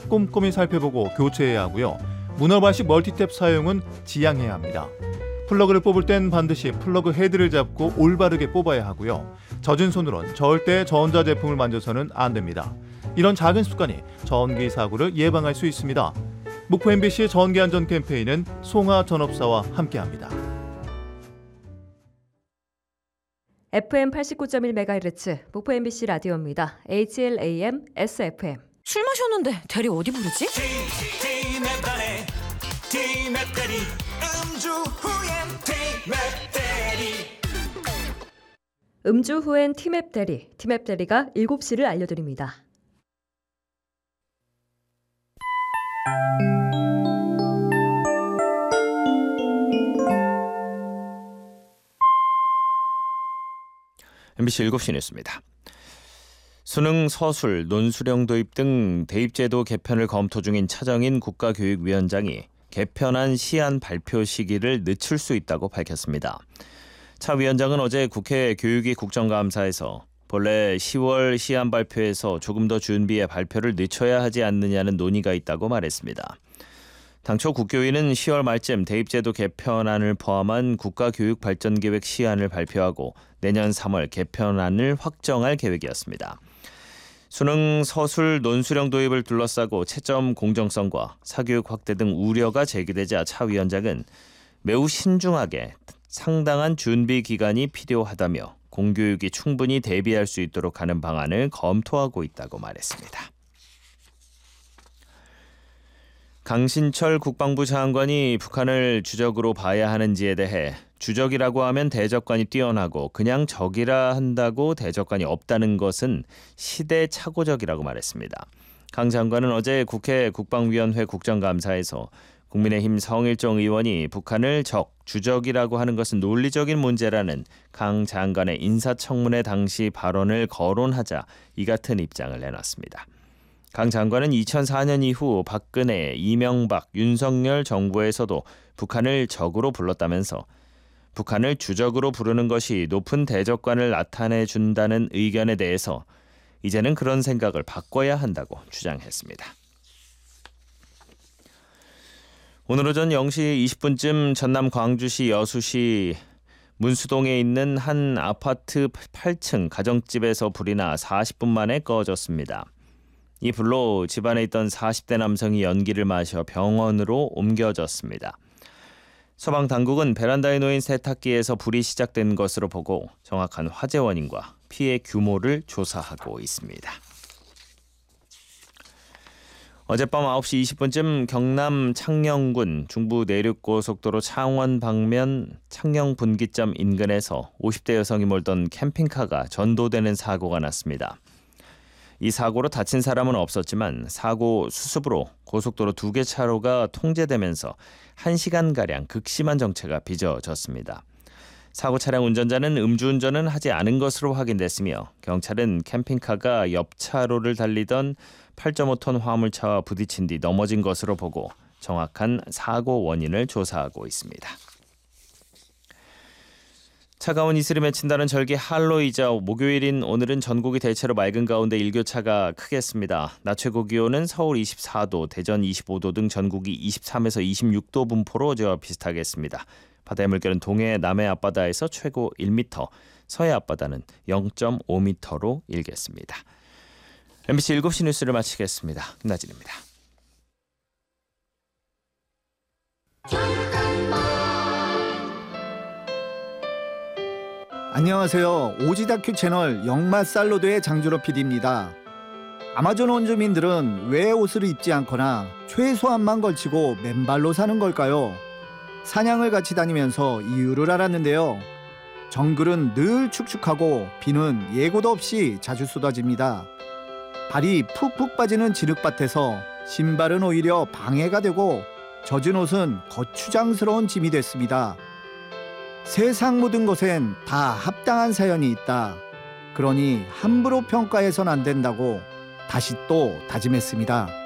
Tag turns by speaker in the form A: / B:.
A: 꼼꼼히 살펴보고 교체해야 하고요. 문어발식 멀티탭 사용은 지양해야 합니다. 플러그를 뽑을 땐 반드시 플러그 헤드를 잡고 올바르게 뽑아야 하고요. 젖은 손으론 절대 전자제품을 만져서는 안 됩니다. 이런 작은 습관이 전기 사고를 예방할 수 있습니다. 목포 MBC의 전기안전 캠페인은 송하 전업사와 함께합니다.
B: FM 89.1MHz 목포 MBC 라디오입니다. HLAM SFM.
C: 술 마셨는데 대리 어디 부르지?
B: 음주 후엔 티맵 대리. 티맵 대리가 7시를 알려드립니다.
D: MBC 7시 뉴스입니다. 수능, 서술, 논수령 도입 등 대입제도 개편을 검토 중인 차정인 국가교육위원장이 개편안 시안 발표 시기를 늦출 수 있다고 밝혔습니다. 차 위원장은 어제 국회 교육위 국정감사에서 본래 10월 시안 발표에서 조금 더 준비해 발표를 늦춰야 하지 않느냐는 논의가 있다고 말했습니다. 당초 국교위는 10월 말쯤 대입제도 개편안을 포함한 국가교육발전계획 시안을 발표하고 내년 3월 개편안을 확정할 계획이었습니다. 수능, 서술, 논수령 도입을 둘러싸고 채점 공정성과 사교육 확대 등 우려가 제기되자 차 위원장은 매우 신중하게 상당한 준비 기간이 필요하다며 공교육이 충분히 대비할 수 있도록 하는 방안을 검토하고 있다고 말했습니다. 강신철 국방부 장관이 북한을 주적으로 봐야 하는지에 대해 주적이라고 하면 대적관이 뛰어나고 그냥 적이라 한다고 대적관이 없다는 것은 시대착오적이라고 말했습니다. 강 장관은 어제 국회 국방위원회 국정감사에서 국민의힘 성일종 의원이 북한을 주적이라고 하는 것은 논리적인 문제라는 강 장관의 인사청문회 당시 발언을 거론하자 이 같은 입장을 내놨습니다. 강 장관은 2004년 이후 박근혜, 이명박, 윤석열 정부에서도 북한을 적으로 불렀다면서 북한을 주적으로 부르는 것이 높은 대적관을 나타내준다는 의견에 대해서 이제는 그런 생각을 바꿔야 한다고 주장했습니다. 오늘 오전 0시 20분쯤 전남 광주시 여수시 문수동에 있는 한 아파트 8층 가정집에서 불이 나 40분 만에 꺼졌습니다. 이 불로 집안에 있던 40대 남성이 연기를 마셔 병원으로 옮겨졌습니다. 소방당국은 베란다에 놓인 세탁기에서 불이 시작된 것으로 보고 정확한 화재 원인과 피해 규모를 조사하고 있습니다. 어젯밤 9시 20분쯤 경남 창녕군 중부 내륙고속도로 창원 방면 창녕 분기점 인근에서 50대 여성이 몰던 캠핑카가 전도되는 사고가 났습니다. 이 사고로 다친 사람은 없었지만 사고 수습으로 고속도로 2개 차로가 통제되면서 1시간가량 극심한 정체가 빚어졌습니다. 사고 차량 운전자는 음주운전은 하지 않은 것으로 확인됐으며 경찰은 캠핑카가 옆 차로를 달리던 8.5톤 화물차와 부딪힌 뒤 넘어진 것으로 보고 정확한 사고 원인을 조사하고 있습니다. 차가운 이슬이 맺힌다는 절기 할로이자 목요일인 오늘은 전국이 대체로 맑은 가운데 일교차가 크겠습니다. 낮 최고 기온은 서울 24도, 대전 25도 등 전국이 23에서 26도 분포로 저와 비슷하겠습니다. 바다의 물결은 동해 남해 앞바다에서 최고 1m, 서해 앞바다는 0.5m로 일겠습니다. MBC 7시 뉴스를 마치겠습니다. 김나진입니다.
E: 안녕하세요. 오지다큐 채널 영맛 살로드의 장준호 PD입니다. 아마존 원주민들은 왜 옷을 입지 않거나 최소한만 걸치고 맨발로 사는 걸까요? 사냥을 같이 다니면서 이유를 알았는데요. 정글은 늘 축축하고 비는 예고도 없이 자주 쏟아집니다. 발이 푹푹 빠지는 진흙밭에서 신발은 오히려 방해가 되고 젖은 옷은 거추장스러운 짐이 됐습니다. 세상 모든 것엔 다 합당한 사연이 있다. 그러니 함부로 평가해선 안 된다고 다시 또 다짐했습니다.